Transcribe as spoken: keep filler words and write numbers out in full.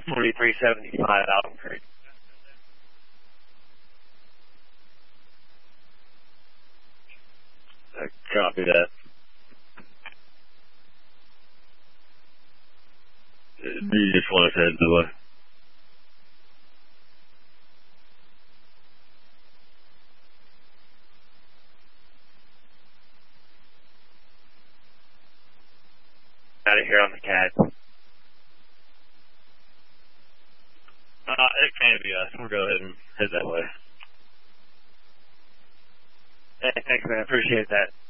twenty-three seventy-five Alton Creek. Uh, copy that. Uh, you just want to head the way. Out of here on the C A D. Uh, it can be us. We'll go ahead and head that way. Hey, thanks, man. Appreciate that.